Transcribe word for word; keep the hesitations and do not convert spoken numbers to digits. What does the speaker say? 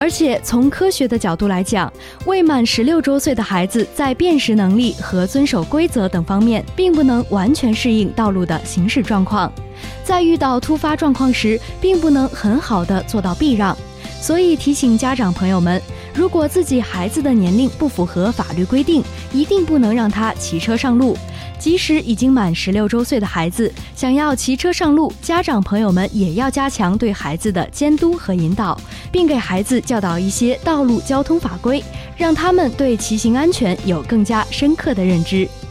而且从科学的角度来讲，未满十六周岁的孩子在辨识能力和遵守规则等方面，并不能完全适应道路的行驶状况，在遇到突发状况时，并不能很好的做到避让。所以提醒家长朋友们，如果自己孩子的年龄不符合法律规定，一定不能让他骑车上路。即使已经满十六周岁的孩子想要骑车上路，家长朋友们也要加强对孩子的监督和引导，并给孩子教导一些道路交通法规，让他们对骑行安全有更加深刻的认知。